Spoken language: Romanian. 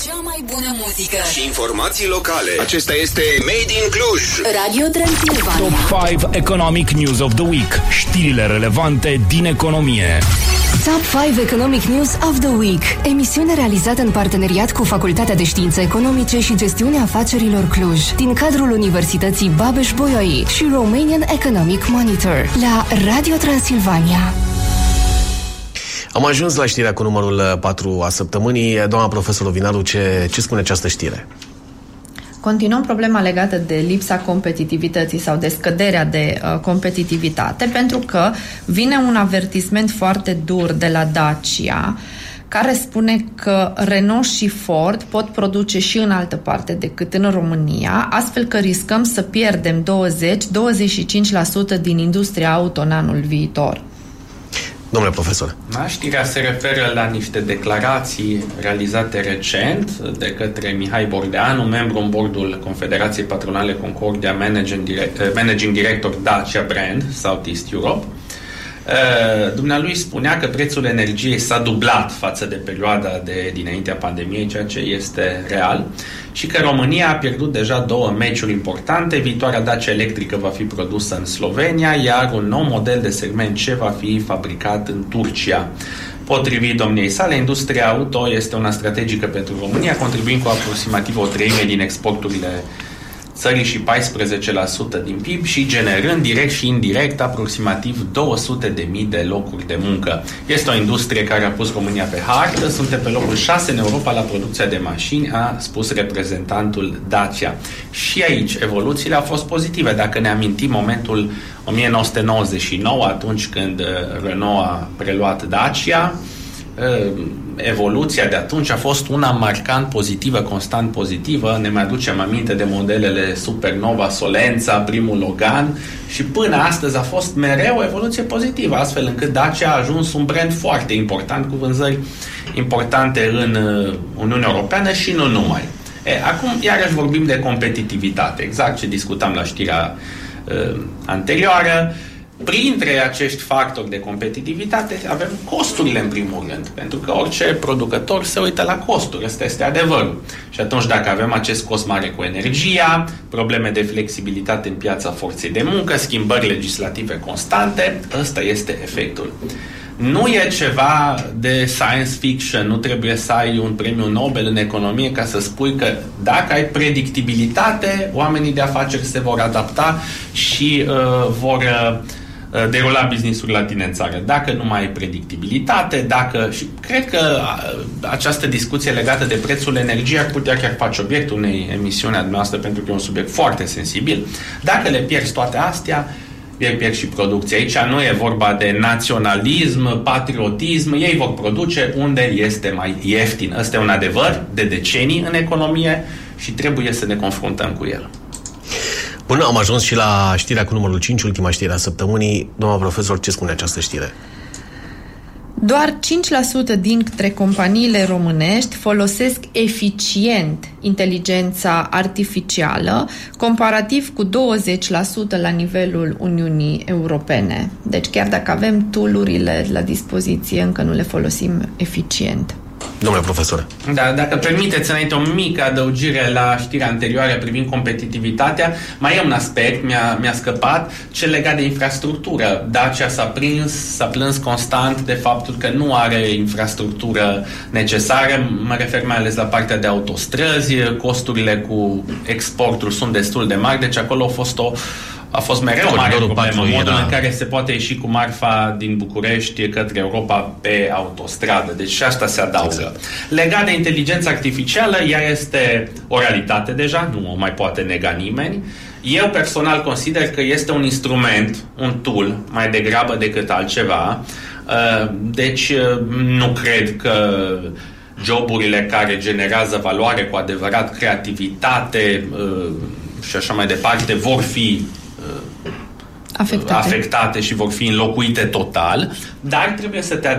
Cea mai bună muzică și informații locale. Acesta este Made in Cluj, Radio Transilvania. Top 5 Economic News of the Week. Știrile relevante din economie. Top 5 Economic News of the Week. Emisiune realizată în parteneriat cu Facultatea de Științe Economice și Gestiunea Afacerilor Cluj, din cadrul Universității Babeș-Bolyai și Romanian Economic Monitor, la Radio Transilvania. Am ajuns la știrea cu numărul 4 a săptămânii. Doamna profesor Ovinaru, ce spune această știre? Continuăm problema legată de lipsa competitivității sau de scăderea de competitivitate, pentru că vine un avertisment foarte dur de la Dacia, care spune că Renault și Ford pot produce și în altă parte decât în România, astfel că riscăm să pierdem 20-25% din industria auto în anul viitor. Domnule profesor. Știrea se referă la niște declarații realizate recent de către Mihai Bordeanu, membru în bordul Confederației Patronale Concordia, Managing Director Dacia Brand, Southeast Europe. Dumnealui spunea că prețul energiei s-a dublat față de perioada de dinaintea pandemiei, ceea ce este real, și că România a pierdut deja 2 meciuri importante. Viitoarea Dacia electrică va fi produsă în Slovenia, iar un nou model de segment C va fi fabricat în Turcia. Potrivit domniei sale, industria auto este una strategică pentru România, contribuind cu aproximativ 1/3 din exporturile țării și 14% din PIB și generând direct și indirect aproximativ 200.000 de locuri de muncă. Este o industrie care a pus România pe hartă, suntem pe locul 6 în Europa la producția de mașini, a spus reprezentantul Dacia. Și aici evoluțiile au fost pozitive. Dacă ne amintim momentul 1999, atunci când Renault a preluat Dacia, evoluția de atunci a fost una marcant pozitivă, constant pozitivă. Ne mai aducem aminte de modelele Supernova, Solența, primul Logan, și până astăzi a fost mereu o evoluție pozitivă, astfel încât Dacia a ajuns un brand foarte important, cu vânzări importante în Uniunea Europeană și nu numai. Acum iarăși vorbim de competitivitate, exact ce discutam la știrea anterioară. Printre acești factori de competitivitate avem costurile în primul rând, pentru că orice producător se uită la costuri, ăsta este adevărul. Și atunci dacă avem acest cost mare cu energia, probleme de flexibilitate în piața forței de muncă, schimbări legislative constante, ăsta este efectul. Nu e ceva de science fiction, nu trebuie să ai un premiu Nobel în economie ca să spui că dacă ai predictibilitate, oamenii de afaceri se vor adapta și vor derula business-uri la tine în țară. Dacă nu mai ai predictibilitate, și cred că această discuție legată de prețul energiei ar putea chiar face obiectul unei emisiuni a dumneavoastră, pentru că e un subiect foarte sensibil. Dacă le pierzi toate astea, ei pierd și producția. Aici nu e vorba de naționalism, patriotism, ei vor produce unde este mai ieftin. Ăsta e un adevăr de decenii în economie și trebuie să ne confruntăm cu el. Bun, am ajuns și la știrea cu numărul 5, ultima știre a săptămânii. Doamna profesor, ce spune această știre? Doar 5% dintre companiile românești folosesc eficient inteligența artificială, comparativ cu 20% la nivelul Uniunii Europene. Deci chiar dacă avem tool-urile la dispoziție, încă nu le folosim eficient. Domnule profesor. Da, dacă permiteți înainte o mică adăugire la știrea anterioară privind competitivitatea, mai e un aspect, mi-a scăpat, cel legat de infrastructură. Dacia s-a plâns constant de faptul că nu are infrastructură necesară, mă refer mai ales la partea de autostrăzi, costurile cu exportul sunt destul de mari, deci acolo a fost mereu o mare problemă, modul în care se poate ieși cu marfa din București către Europa pe autostradă. Deci și asta se adaugă. Exact. Legat de inteligența artificială, ea este o realitate deja, nu o mai poate nega nimeni. Eu personal consider că este un instrument, un tool, mai degrabă decât altceva. Deci nu cred că joburile care generează valoare cu adevărat, creativitate și așa mai departe, vor fi afectate și vor fi înlocuite total, dar trebuie să te